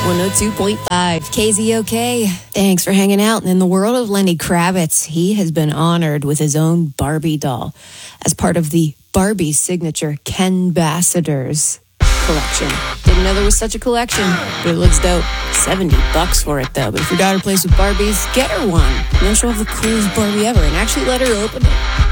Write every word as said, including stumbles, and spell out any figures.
one oh two point five K Z O K. Thanks for hanging out. And in the world of Lenny Kravitz, he has been honored with his own Barbie doll as part of the Barbie signature Ken Ambassadors collection. Didn't know there was such a collection, but it looks dope. seventy bucks for it, though. But if your daughter plays with Barbies, get her one. And then she'll have the coolest Barbie ever and actually let her open it.